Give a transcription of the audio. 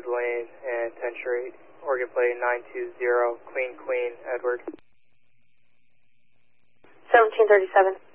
Blues Lane and 10 straight. Oregon plate 920, Queen, Edward. 1737.